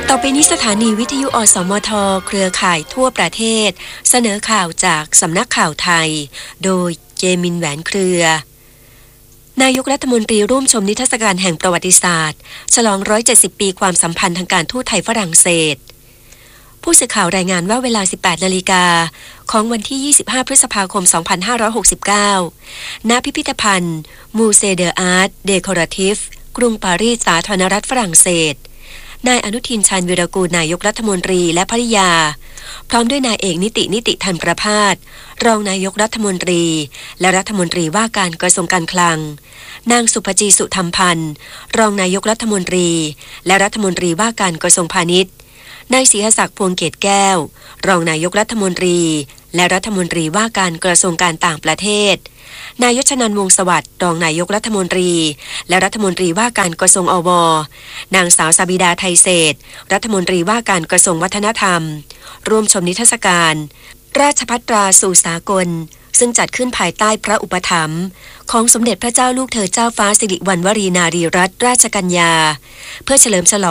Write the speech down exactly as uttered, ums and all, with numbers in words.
ต่อไปนี้สถานีวิทยุอสมทเครือข่ายทั่วประเทศเสนอข่าวจากสำนักข่าวไทยโดยเจมินแหวนเครือนายกรัฐมนตรีร่วมชมนิทรรศการแห่งประวัติศาสตร์ฉลองหนึ่งร้อยเจ็ดสิบปีความสัมพันธ์ทางการทูตไทยฝรั่งเศสผู้สื่อข่าวรายงานว่าเวลา สิบแปดนาฬิกาของวันที่ ยี่สิบห้า พฤษภาคม สองพันห้าร้อยหกสิบเก้า ณ พิพิธภัณฑ์มูเซเดออาร์ตเดคอราทิฟกรุงปารีสสาธารณรัฐฝรั่งเศสนายอนุทินชาญวีรกูลนายกรัฐมนตรีและภริยาพร้อมด้วยนายเอกนิตินิติธรรมประภาสรองนายกรัฐมนตรีและรัฐมนตรีว่าการกระทรวงการคลังนางสุภจีสุธรรมพันธ์รองนายกรัฐมนตรีและรัฐมนตรีว่าการกระทรวงพาณิชย์นายศรีหศักดิ์พวงเกตแก้วรองนายกรัฐมนตรีและรัฐมนตรีว่าการกระทรวงการต่างประเทศนายยศนันท์วงศ์สวัสดิ์รองนายกรัฐมนตรีและรัฐมนตรีว่าการกระทรวงอวนางสาวสบิดาไทยเศรษฐ์รัฐมนตรีว่าการกระทรวงวัฒนธรรมร่วมชมนิทรรศการราชภัตราสู่สากลซึ่งจัดขึ้นภายใต้พระอุปถัมภ์ของสมเด็จพระเจ้าลูกเธอเจ้าฟ้าสิริวัณวรีนารีรัตนราชกัญญาเพื่อเฉลิมฉลอง